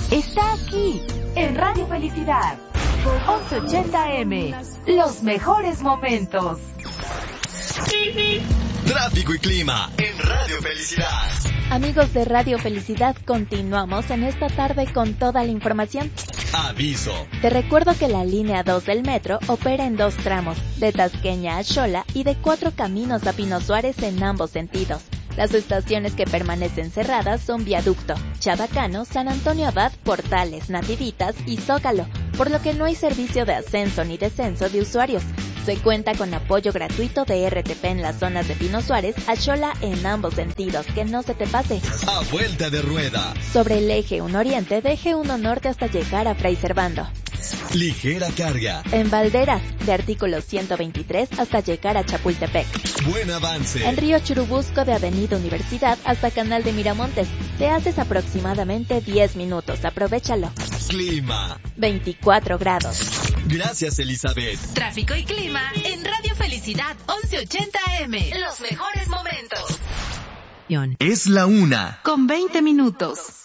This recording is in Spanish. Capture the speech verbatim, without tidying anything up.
está aquí, en Radio Felicidad. once ochenta eme, los mejores momentos. Tráfico y clima en Radio Felicidad. Amigos de Radio Felicidad, continuamos en esta tarde con toda la información. Aviso. Te recuerdo que la línea dos del metro opera en dos tramos, de Tasqueña a Xola y de Cuatro Caminos a Pino Suárez en ambos sentidos. Las estaciones que permanecen cerradas son Viaducto, Chabacano, San Antonio Abad, Portales, Nativitas y Zócalo, por lo que no hay servicio de ascenso ni descenso de usuarios. Se cuenta con apoyo gratuito de R T P en las zonas de Pino Suárez a Xola en ambos sentidos, que no se te pase. A vuelta de rueda. Sobre el eje uno Oriente, de eje uno Norte hasta llegar a Fray Servando. Ligera carga. En Valderas, de artículo ciento veintitrés hasta llegar a Chapultepec. Buen avance. En Río Churubusco, de Avenida Universidad hasta Canal de Miramontes. Te haces aproximadamente diez minutos, aprovechalo. Clima. veinticuatro grados. Gracias, Elizabeth. Tráfico y clima en Radio Felicidad once ochenta eme. Los mejores momentos. Es la una. Con veinte minutos.